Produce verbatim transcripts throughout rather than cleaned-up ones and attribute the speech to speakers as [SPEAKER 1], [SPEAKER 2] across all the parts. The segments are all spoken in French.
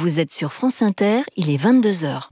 [SPEAKER 1] Vous êtes sur France Inter, il est vingt-deux heures.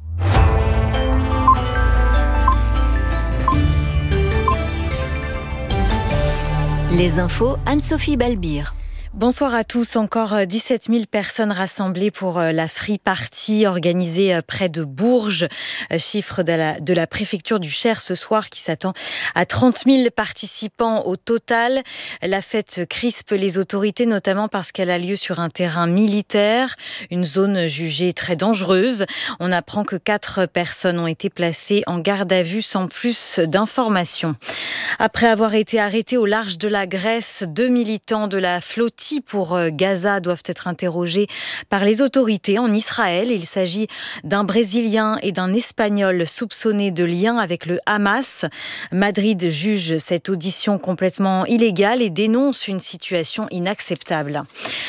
[SPEAKER 1] Les infos, Anne-Sophie Balbir.
[SPEAKER 2] Bonsoir à tous. Encore dix-sept mille personnes rassemblées pour la Free Party organisée près de Bourges. Chiffre de la, de la préfecture du Cher ce soir qui s'attend à trente mille participants au total. La fête crispe les autorités, notamment parce qu'elle a lieu sur un terrain militaire, une zone jugée très dangereuse. On apprend que quatre personnes ont été placées en garde à vue sans plus d'informations. Après avoir été arrêtés au large de la Grèce, deux militants de la flottille pour Gaza doivent être interrogés par les autorités en Israël. Il s'agit d'un Brésilien et d'un Espagnol soupçonnés de lien avec le Hamas. Madrid juge cette audition complètement illégale et dénonce une situation inacceptable.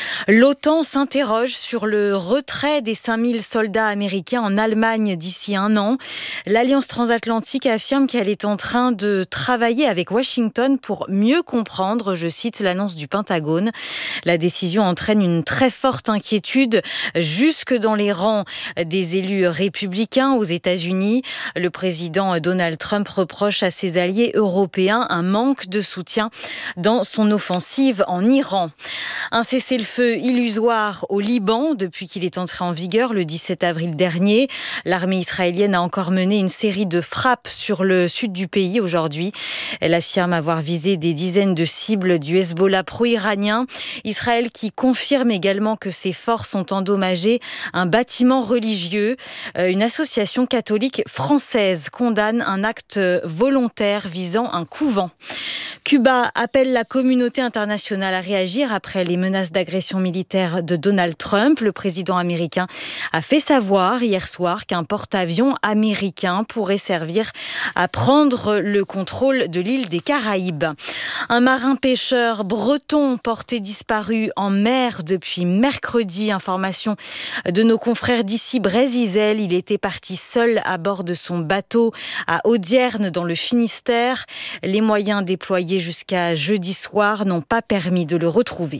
[SPEAKER 2] L'OTAN s'interroge sur le retrait des cinq mille soldats américains en Allemagne d'ici un an. L'Alliance transatlantique affirme qu'elle est en train de travailler avec Washington pour mieux comprendre, je cite l'annonce du Pentagone. La décision entraîne une très forte inquiétude jusque dans les rangs des élus républicains aux États-Unis. Le président Donald Trump reproche à ses alliés européens un manque de soutien dans son offensive en Iran. Un cessez-le-feu illusoire au Liban depuis qu'il est entré en vigueur le dix-sept avril dernier. L'armée israélienne a encore mené une série de frappes sur le sud du pays aujourd'hui. Elle affirme avoir visé des dizaines de cibles du Hezbollah pro-iranien. Israël qui confirme également que ses forces ont endommagé un bâtiment religieux. Une association catholique française condamne un acte volontaire visant un couvent. Cuba appelle la communauté internationale à réagir après les menaces d'agression militaire de Donald Trump. Le président américain a fait savoir hier soir qu'un porte-avions américain pourrait servir à prendre le contrôle de l'île des Caraïbes. Un marin pêcheur breton porté disparu en mer depuis mercredi. Information de nos confrères d'ici Brésil. Il était parti seul à bord de son bateau à Audierne dans le Finistère. Les moyens déployés jusqu'à jeudi soir n'ont pas permis de le retrouver.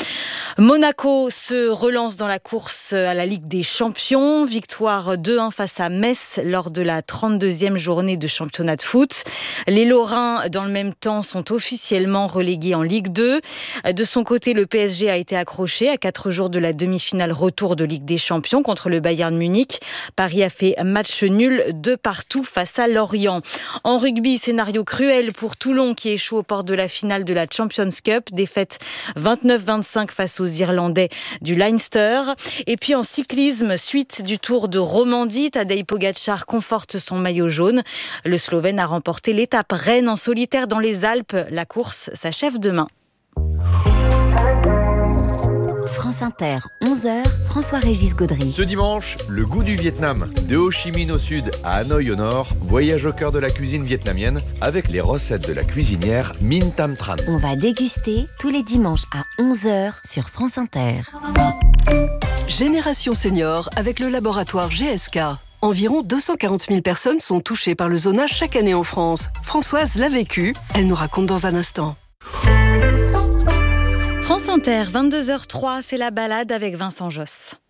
[SPEAKER 2] Monaco se relance dans la course à la Ligue des Champions. Victoire deux un face à Metz lors de la trente-deuxième journée de championnat de foot. Les Lorrains, dans le même temps, sont officiellement relégués en Ligue deux. De son côté, le P S G a été accroché à quatre jours de la demi-finale retour de Ligue des Champions contre le Bayern Munich. Paris a fait match nul de partout face à Lorient. En rugby, scénario cruel pour Toulon qui échoue aux portes de la finale de la Champions Cup. Défaite vingt-neuf vingt-cinq face aux Irlandais du Leinster. Et puis en cyclisme, suite du Tour de Romandie, Tadej Pogačar conforte son maillot jaune. Le Slovène a remporté l'étape Rennes en solitaire dans les Alpes. La course s'achève demain.
[SPEAKER 1] France Inter, onze heures, François-Régis Gaudry.
[SPEAKER 3] Ce dimanche, le goût du Vietnam. De Ho Chi Minh au sud à Hanoï au nord, voyage au cœur de la cuisine vietnamienne avec les recettes de la cuisinière Minh Tam Tran.
[SPEAKER 1] On va déguster tous les dimanches à onze heures sur France Inter.
[SPEAKER 4] Génération Senior avec le laboratoire G S K. Environ deux cent quarante mille personnes sont touchées par le zonage chaque année en France. Françoise l'a vécu, elle nous raconte dans un instant.
[SPEAKER 2] France Inter, vingt-deux heures zéro trois, c'est la balade avec Vincent Josse.